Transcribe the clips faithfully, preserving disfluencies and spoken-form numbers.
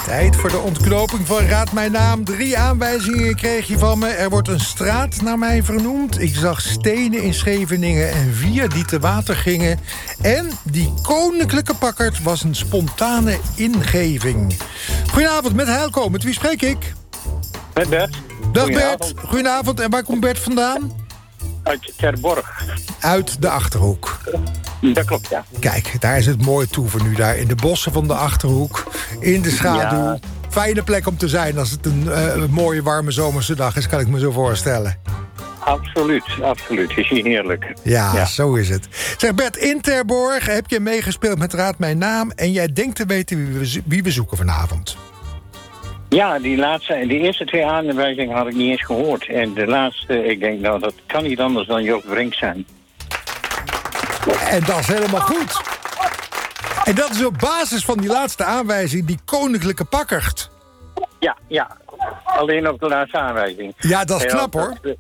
Tijd voor de ontknoping van Raad Mijn Naam. Drie aanwijzingen kreeg je van me. Er wordt een straat naar mij vernoemd. Ik zag stenen in Scheveningen en vier die te water gingen. En die koninklijke pakkerd was een spontane ingeving. Goedenavond, met Heilko. Met wie spreek ik? Met Bert. Dag Bert. Goedenavond. En waar komt Bert vandaan? Uit Terborg. Uit de Achterhoek. Dat klopt, ja. Kijk, daar is het mooi toe voor nu. Daar in de bossen van de Achterhoek. In de schaduw. Ja. Fijne plek om te zijn als het een uh, mooie, warme zomerse dag is. Kan ik me zo voorstellen. Absoluut, absoluut. Het is hier heerlijk. Ja, Ja, zo is het. Zeg Bert, in Terborg heb je meegespeeld met Raad Mijn Naam. En jij denkt te weten wie we, wie we zoeken vanavond. Ja, die laatste, die eerste twee aanwijzingen had ik niet eens gehoord. En de laatste, ik denk nou, dat kan niet anders dan Joop Brink zijn. En dat is helemaal goed. En dat is op basis van die laatste aanwijzing, die koninklijke pakkerd. Ja, ja. Alleen op de laatste aanwijzing. Ja, dat is En knap dat- hoor.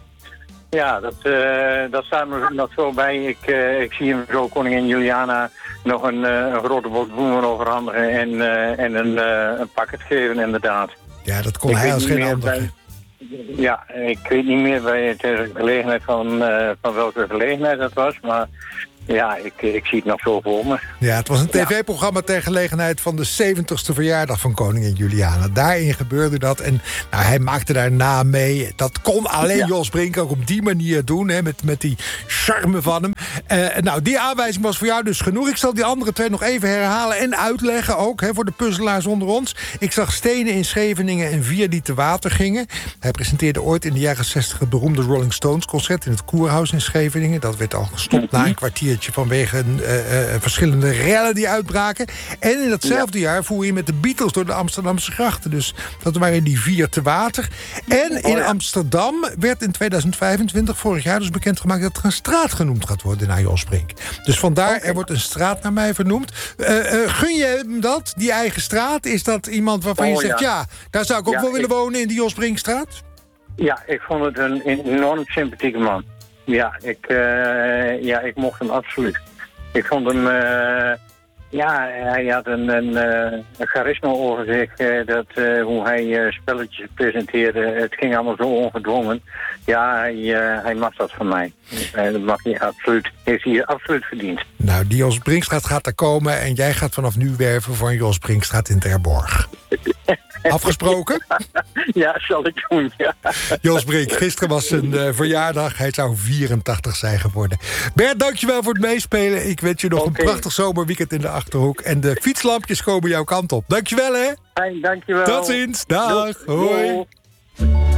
Ja, dat, uh, dat staat me nog zo bij. Ik, uh, ik zie hem zo koningin Juliana nog een, uh, een grote bos bloemen overhandigen en, uh, en een, uh, een pakket geven, inderdaad. Ja, dat kon Ik hij weet als niet geen meer ander. bij- Ja, ik weet niet meer bij de gelegenheid van, uh, van welke gelegenheid dat was, maar ja, ik, ik zie het nog zo voor me. Ja, het was een tv-programma ter gelegenheid van de zeventigste verjaardag van koningin Juliana. Daarin gebeurde dat en nou, hij maakte daarna mee. Dat kon alleen Ja. Jos Brink ook op die manier doen, hè, met, met die charme van hem. Uh, nou, die aanwijzing was voor jou dus genoeg. Ik zal die andere twee nog even herhalen en uitleggen ook, hè, voor de puzzelaars onder ons. Ik zag stenen in Scheveningen en vier die te water gingen. Hij presenteerde ooit in de jaren zestig het beroemde Rolling Stones concert in het Koerhuis in Scheveningen. Dat werd al gestopt na een kwartiertje vanwege een, uh, uh, verschillende rellen die uitbraken. En in datzelfde jaar voer je met de Beatles door de Amsterdamse grachten. Dus dat waren die vier te water. En in Amsterdam werd in tweeduizend vijfentwintig, vorig jaar dus bekendgemaakt dat er een straat genoemd gaat worden naar Jos Brink. Dus vandaar, er wordt een straat naar mij vernoemd. Uh, uh, gun je hem dat, die eigen straat? Is dat iemand waarvan je Oh, zegt, ja. ja. daar zou ik ook Ja, wel willen ik- wonen in die Jos Brinkstraat? Ja, ik vond het een enorm sympathieke man. Ja, ik, uh, ja, ik mocht hem absoluut. Ik vond hem, uh, ja, hij had een, een, uh, een charisma over zich, uh, dat, uh, hoe hij uh, spelletjes presenteerde. Het ging allemaal zo ongedwongen. Ja, hij, uh, hij mag dat van mij. Uh, dat mag hij absoluut, heeft hij absoluut verdiend. Nou, die Jos Brinkstraat gaat er komen en jij gaat vanaf nu werven voor een Jos Brinkstraat in Terborg. Afgesproken? Ja, zal ik doen, ja. Jos Brink, gisteren was zijn uh, verjaardag. Hij zou vierentachtig zijn geworden. Bert, dankjewel voor het meespelen. Ik wens je nog Oké. een prachtig zomerweekend in de Achterhoek. En de fietslampjes komen jouw kant op. Dankjewel, hè. Fijn, dankjewel. Tot ziens. Dag. Doei. Hoi. Doei.